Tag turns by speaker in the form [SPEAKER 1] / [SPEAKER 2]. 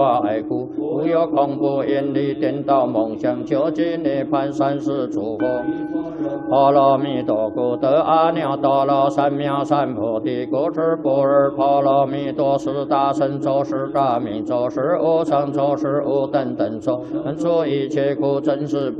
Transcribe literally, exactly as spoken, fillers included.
[SPEAKER 1] 爱苦，无有恐怖、引力、颠倒、梦想、究竟涅槃、三世诸佛。阿罗蜜多故得阿耨多罗三藐三菩提，故知般若波罗蜜多是大神咒，是大明咒，是无上咒，是无等等咒，能除一切苦，真实